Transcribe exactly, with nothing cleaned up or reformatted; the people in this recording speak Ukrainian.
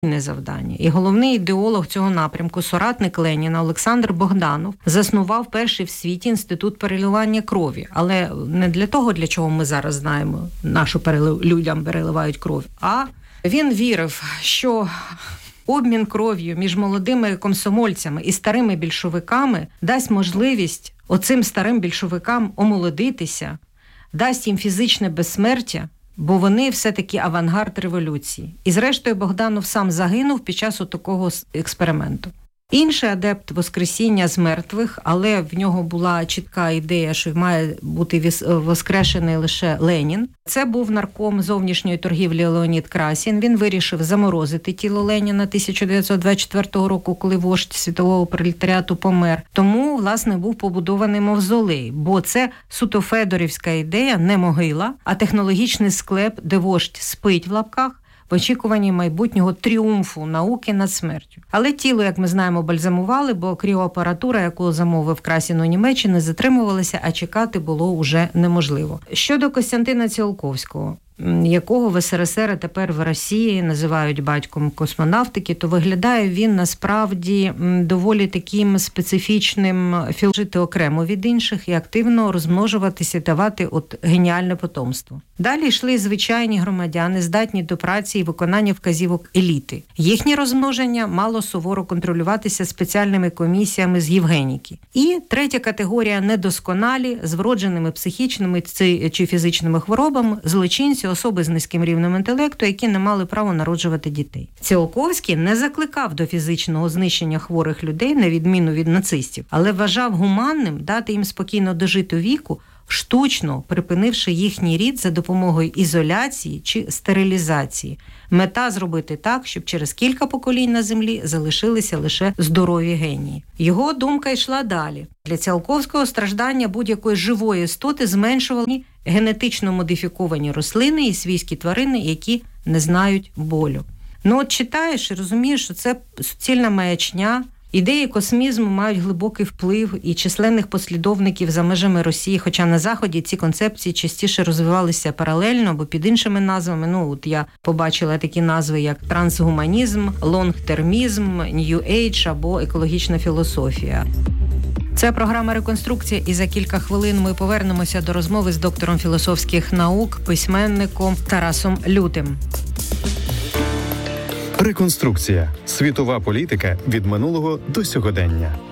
завдання. І головний ідеолог цього напрямку, соратник Леніна Олександр Богданов, заснував перший в світі інститут переливання крові. Але не для того, для чого ми зараз знаємо, нашу перелив... людям переливають кров, а він вірив, що обмін кров'ю між молодими комсомольцями і старими більшовиками дасть можливість оцим старим більшовикам омолодитися, дасть їм фізичне безсмертя, бо вони все-таки авангард революції. І зрештою Богданов сам загинув під час такого експерименту. Інший адепт воскресіння з мертвих, але в нього була чітка ідея, що має бути воскрешений лише Ленін. Це був нарком зовнішньої торгівлі Леонід Красін. Він вирішив заморозити тіло Леніна тисяча дев'ятсот двадцять четвертого року, коли вождь світового пролетаріату помер. Тому, власне, був побудований мавзолей, бо це суто федорівська ідея, не могила, а технологічний склеп, де вождь спить в лапках, в очікуванні майбутнього тріумфу науки над смертю. Але тіло, як ми знаємо, бальзамували, бо кріоапаратура, яку замовив Красін у Німеччині, затримувалася, а чекати було уже неможливо. Щодо Костянтина Ціолковського, якого в ес ер ес ер, а тепер в Росії називають батьком космонавтики, то виглядає він насправді доволі таким специфічним, жити окремо від інших і активно розмножуватися, давати от геніальне потомство. Далі йшли звичайні громадяни, здатні до праці і виконання вказівок еліти. Їхнє розмноження мало суворо контролюватися спеціальними комісіями з Євгеніки. І третя категорія – недосконалі, з вродженими психічними чи фізичними хворобами, злочинці, особи з низьким рівнем інтелекту, які не мали права народжувати дітей. Ціолковський не закликав до фізичного знищення хворих людей, на відміну від нацистів, але вважав гуманним дати їм спокійно дожити віку, штучно припинивши їхній рід за допомогою ізоляції чи стерилізації. Мета – зробити так, щоб через кілька поколінь на землі залишилися лише здорові генії. Його думка йшла далі. Для Ціолковського страждання будь-якої живої істоти зменшували генетично модифіковані рослини і свійські тварини, які не знають болю. Ну от читаєш і розумієш, що це суцільна маячня. Ідеї космізму мають глибокий вплив і численних послідовників за межами Росії, хоча на Заході ці концепції частіше розвивалися паралельно або під іншими назвами. Ну, от я побачила такі назви, як трансгуманізм, лонгтермізм, нью-ейдж або екологічна філософія. Це програма «Реконструкція», і за кілька хвилин ми повернемося до розмови з доктором філософських наук, письменником Тарасом Лютим. Реконструкція. Світова політика від минулого до сьогодення.